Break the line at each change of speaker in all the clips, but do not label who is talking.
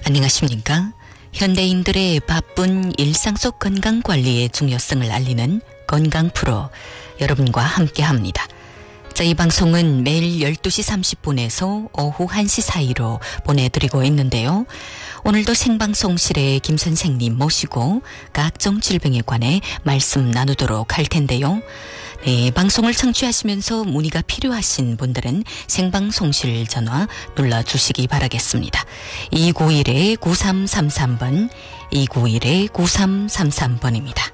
안녕하십니까? 현대인들의 바쁜 일상 속 건강관리의 중요성을 알리는 건강 프로 여러분과 함께합니다. 자, 이 방송은 매일 12시 30분에서 오후 1시 사이로 보내드리고 있는데요. 오늘도 생방송실에 김 선생님 모시고 각종 질병에 관해 말씀 나누도록 할 텐데요. 네, 방송을 청취하시면서 문의가 필요하신 분들은 생방송실 전화 눌러주시기 바라겠습니다. 291-9333번, 291-9333번입니다.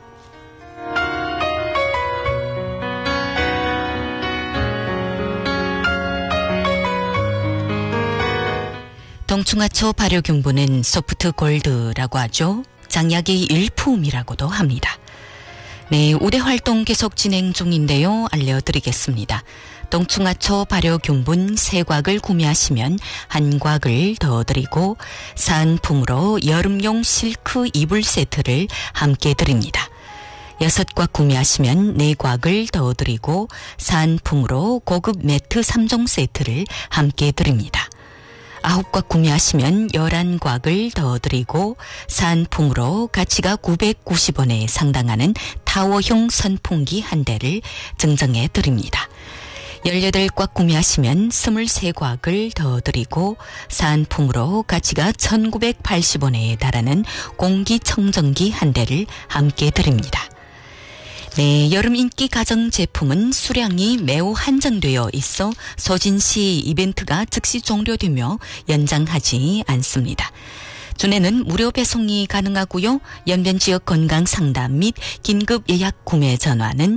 동충하초 발효균분은 소프트 골드라고 하죠. 장약의 일품이라고도 합니다. 네, 우대 활동 계속 진행 중인데요. 알려드리겠습니다. 동충하초 발효균분 3곽을 구매하시면 1곽을 더 드리고 사은품으로 여름용 실크 이불 세트를 함께 드립니다. 6곽 구매하시면 4곽을 더 드리고 사은품으로 고급 매트 3종 세트를 함께 드립니다. 9곽 구매하시면 11곽을 더 드리고 사은품으로 가치가 990원에 상당하는 타워형 선풍기 1대를 증정해 드립니다. 18곽 구매하시면 23곽을 더 드리고 사은품으로 가치가 1980원에 달하는 공기청정기 1대를 함께 드립니다. 네, 여름 인기 가전 제품은 수량이 매우 한정되어 있어 소진시 이벤트가 즉시 종료되며 연장하지 않습니다. 준에는 무료 배송이 가능하고요. 연변 지역 건강 상담 및 긴급 예약 구매 전화는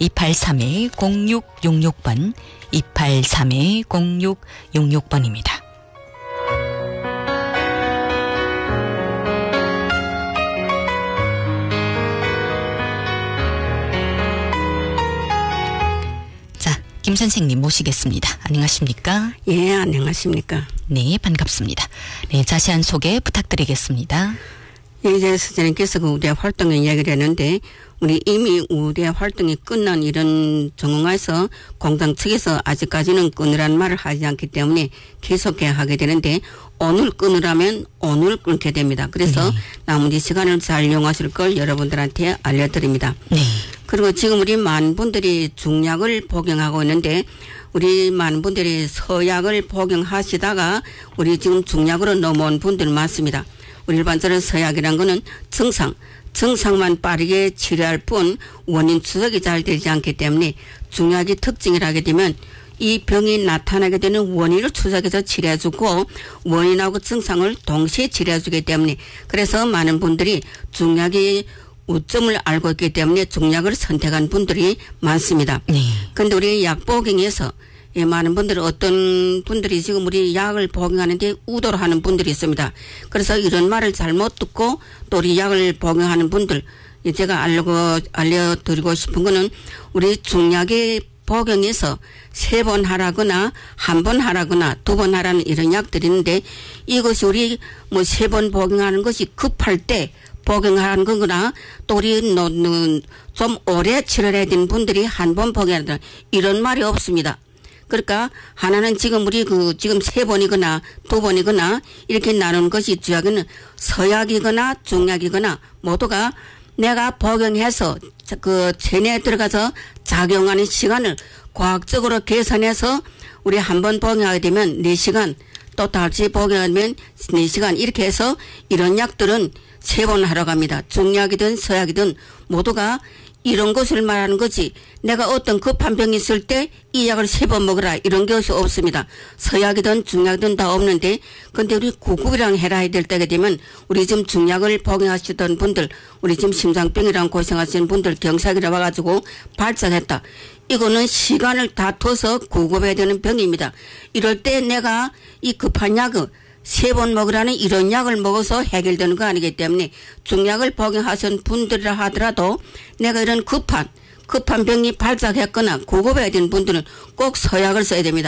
283-0666번, 283-0666번입니다. 김 선생님 모시겠습니다. 안녕하십니까?
예, 안녕하십니까?
네, 반갑습니다. 네, 자세한 소개 부탁드리겠습니다.
예, 이제 선생님께서 그 우대 활동을 이야기를 했는데, 우리 이미 우대 활동이 끝난 이런 정황에서 공당 측에서 아직까지는 끊으라는 말을 하지 않기 때문에 계속해야 하게 되는데, 오늘 끊으라면 오늘 끊게 됩니다. 그래서 나머지 시간을 잘 이용하실 걸 여러분들한테 알려드립니다.
네.
그리고 지금 우리 많은 분들이 중약을 복용하고 있는데, 우리 많은 분들이 서약을 복용하시다가 우리 지금 중약으로 넘어온 분들 많습니다. 우리 일반적으로 서약이란 거는 증상만 빠르게 치료할 뿐 원인 추적이 잘 되지 않기 때문에 중약이 특징을 하게 되면 이 병이 나타나게 되는 원인을 추적해서 치료해주고 원인하고 증상을 동시에 치료해주기 때문에 그래서 많은 분들이 중약이 우점을 알고 있기 때문에 중약을 선택한 분들이 많습니다. 그런데 우리 약 복용에서 많은 분들은 어떤 분들이 지금 우리 약을 복용하는데 우도를 하는 분들이 있습니다. 그래서 이런 말을 잘못 듣고 또 우리 약을 복용하는 분들 제가 알려드리고 싶은 거는 우리 중약의 복용에서 3번 하라거나 1번 하라거나 2번 하라는 이런 약들이 있는데 이것이 우리 3번 복용하는 것이 급할 때 복용하는 거거나 또 우리 좀 오래 치료해야 되는 분들이 1번 복용한다 이런 말이 없습니다. 그러니까 하나는 지금 우리 지금 3번이거나 2번이거나 이렇게 나누는 것이 주약에는 서약이거나 중약이거나 모두가 내가 복용해서 체내에 들어가서 작용하는 시간을 과학적으로 계산해서 우리 1번 복용하게 되면 4시간 또 다시 복용하면 4시간 이렇게 해서 이런 약들은 3번 하러 갑니다. 중약이든 서약이든 모두가 이런 것을 말하는 거지 내가 어떤 급한 병이 있을 때 이 약을 3번 먹으라 이런 것이 없습니다. 서약이든 중약이든 다 없는데 근데 우리 구급이랑 해라 될 때가 되면 우리 지금 중약을 복용하시던 분들 우리 지금 심장병이랑 고생하시는 분들 경사기라 와가지고 발작했다. 이거는 시간을 다퉈서 구급해야 되는 병입니다. 이럴 때 내가 이 급한 약을 3번 먹으라는 이런 약을 먹어서 해결되는 거 아니기 때문에 중약을 복용하신 분들이라 하더라도 내가 이런 급한 병이 발작했거나 구급해야 되는 분들은 꼭 서약을 써야 됩니다.